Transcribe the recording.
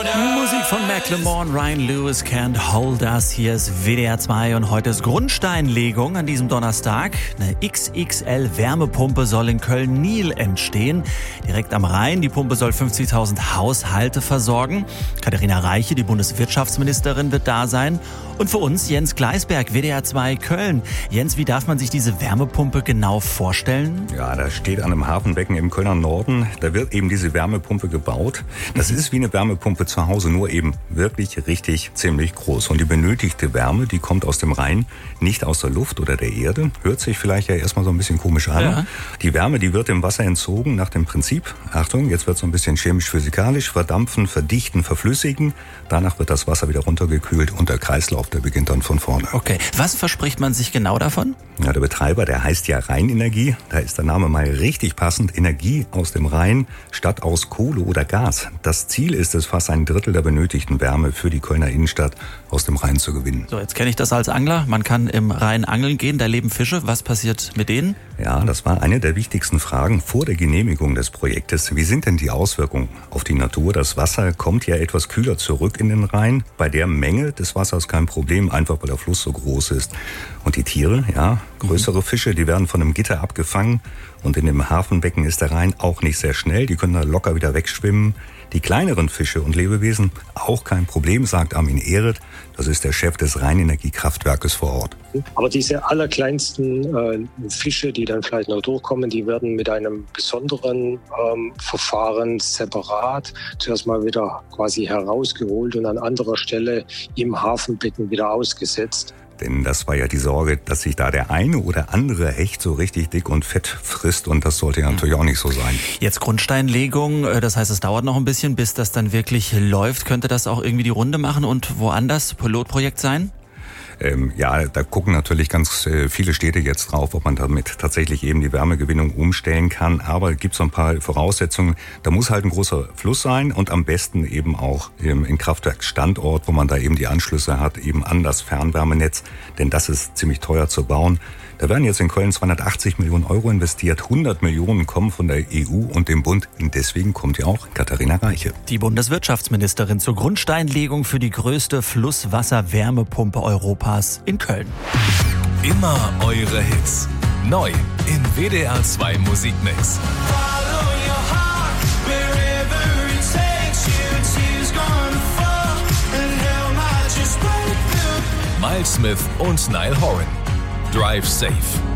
Musik von Macklemore, Ryan Lewis, Can't Hold Us. Hier ist WDR 2 und heute ist Grundsteinlegung an diesem Donnerstag. Eine XXL-Wärmepumpe soll in Köln-Niel entstehen. Direkt am Rhein. Die Pumpe soll 50.000 Haushalte versorgen. Katharina Reiche, die Bundeswirtschaftsministerin, wird da sein. Und für uns Jens Gleisberg, WDR 2 Köln. Jens, wie darf man sich diese Wärmepumpe genau vorstellen? Ja, da steht an einem Hafenbecken im Kölner Norden. Da wird eben diese Wärmepumpe gebaut. Das ist wie eine Wärmepumpe zu Hause, nur eben wirklich richtig ziemlich groß. Und die benötigte Wärme, die kommt aus dem Rhein, nicht aus der Luft oder der Erde. Hört sich vielleicht ja erstmal so ein bisschen komisch an. Ja. Die Wärme, die wird im Wasser entzogen nach dem Prinzip, Achtung, jetzt wird es so ein bisschen chemisch-physikalisch, verdampfen, verdichten, verflüssigen. Danach wird das Wasser wieder runtergekühlt und der Kreislauf, der beginnt dann von vorne. Okay, was verspricht man sich genau davon? Ja, der Betreiber, der heißt ja Rheinenergie. Da ist der Name mal richtig passend. Energie aus dem Rhein statt aus Kohle oder Gas. Das Ziel ist es, fast ein Drittel der benötigten Wärme für die Kölner Innenstadt aus dem Rhein zu gewinnen. So, jetzt kenne ich das als Angler. Man kann im Rhein angeln gehen, da leben Fische. Was passiert mit denen? Ja, das war eine der wichtigsten Fragen vor der Genehmigung des Projektes. Wie sind denn die Auswirkungen auf die Natur? Das Wasser kommt ja etwas kühler zurück in den Rhein. Bei der Menge des Wassers kein Problem, einfach weil der Fluss so groß ist. Und die Tiere, ja, größere Fische, die werden von einem Gitter abgefangen. Und in dem Hafenbecken ist der Rhein auch nicht sehr schnell. Die können da locker wieder wegschwimmen. Die kleineren Fische und Lebewesen auch kein Problem, sagt Armin Ehret. Das ist der Chef des Rheinenergiekraftwerkes vor Ort. Aber diese allerkleinsten Fische, die dann vielleicht noch durchkommen, die werden mit einem besonderen Verfahren separat zuerst mal wieder quasi herausgeholt und an anderer Stelle im Hafenbecken wieder ausgesetzt. Denn das war ja die Sorge, dass sich da der eine oder andere Hecht so richtig dick und fett frisst. Und das sollte ja natürlich auch nicht so sein. Jetzt Grundsteinlegung, das heißt, es dauert noch ein bisschen, bis das dann wirklich läuft. Könnte das auch irgendwie die Runde machen und woanders Pilotprojekt sein? Ja, da gucken natürlich ganz viele Städte jetzt drauf, ob man damit tatsächlich eben die Wärmegewinnung umstellen kann. Aber es gibt so ein paar Voraussetzungen. Da muss halt ein großer Fluss sein und am besten eben auch im Kraftwerksstandort, wo man da eben die Anschlüsse hat, eben an das Fernwärmenetz. Denn das ist ziemlich teuer zu bauen. Da werden jetzt in Köln 280 Millionen Euro investiert. 100 Millionen kommen von der EU und dem Bund. Und deswegen kommt ja auch Katharina Reiche. Die Bundeswirtschaftsministerin zur Grundsteinlegung für die größte Flusswasserwärmepumpe Europas in Köln. Immer eure Hits. Neu in WDR 2 Musikmix. Miles Smith und Niall Horan. Drive Safe.